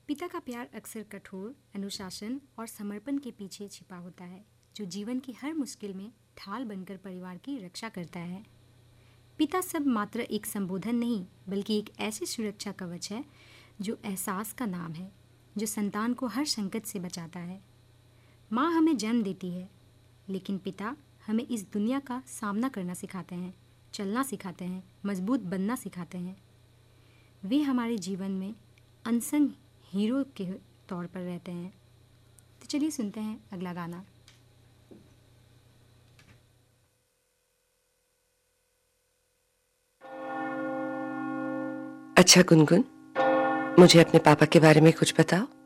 पिता का प्यार अक्सर कठोर अनुशासन और समर्पण के पीछे छिपा होता है, जो जीवन की हर मुश्किल में ढाल बनकर परिवार की रक्षा करता है। पिता सब मात्र एक संबोधन नहीं, बल्कि एक ऐसी सुरक्षा कवच है जो एहसास का नाम है, जो संतान को हर संकट से बचाता है। माँ हमें जन्म देती है, लेकिन पिता हमें इस दुनिया का सामना करना सिखाते हैं, चलना सिखाते हैं, मजबूत बनना सिखाते हैं। वे हमारे जीवन में अनसंग हीरो के तौर पर रहते हैं। तो चलिए सुनते हैं अगला गाना। अच्छा गुनगुन, मुझे अपने पापा के बारे में कुछ बताओ।